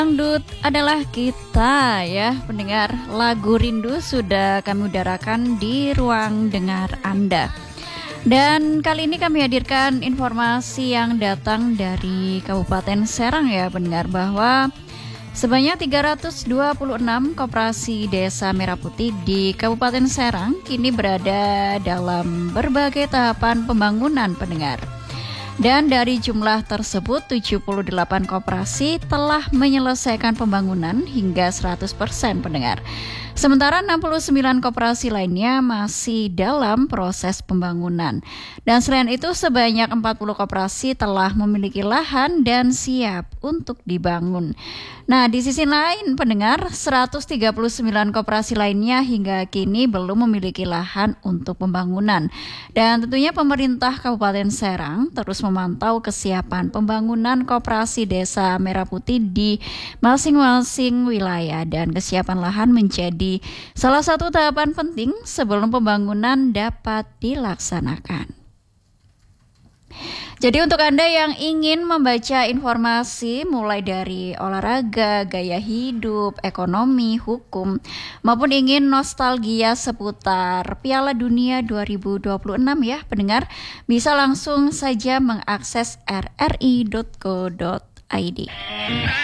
Dangdut adalah kita ya pendengar. Lagu Rindu sudah kami udarakan di ruang dengar Anda. Dan kali ini kami hadirkan informasi yang datang dari Kabupaten Serang ya pendengar, bahwa sebanyak 326 koperasi desa Merah Putih di Kabupaten Serang kini berada dalam berbagai tahapan pembangunan pendengar. Dan dari jumlah tersebut 78 koperasi telah menyelesaikan pembangunan hingga 100% pendengar. Sementara 69 koperasi lainnya masih dalam proses pembangunan. Dan selain itu sebanyak 40 koperasi telah memiliki lahan dan siap untuk dibangun. Nah, di sisi lain pendengar, 139 koperasi lainnya hingga kini belum memiliki lahan untuk pembangunan. Dan tentunya pemerintah Kabupaten Serang terus memantau kesiapan pembangunan koperasi desa Merah Putih di masing-masing wilayah, dan kesiapan lahan menjadi salah satu tahapan penting sebelum pembangunan dapat dilaksanakan. Jadi untuk Anda yang ingin membaca informasi mulai dari olahraga, gaya hidup, ekonomi, hukum, maupun ingin nostalgia seputar Piala Dunia 2026 ya pendengar, bisa langsung saja mengakses rri.co.id.